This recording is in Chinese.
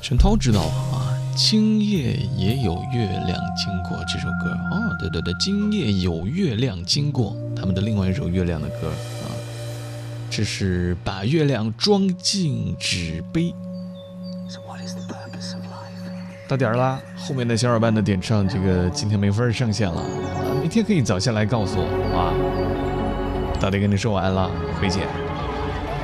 陈涛知道啊，今夜也有月亮经过这首歌哦，对对对，今夜有月亮经过，他们的另外一首月亮的歌啊，这是把月亮装进纸杯。到点了，后面的小伙伴的点唱，这个今天没法上线了啊，明天可以早些来告诉我啊。到底跟你说晚安了，回见。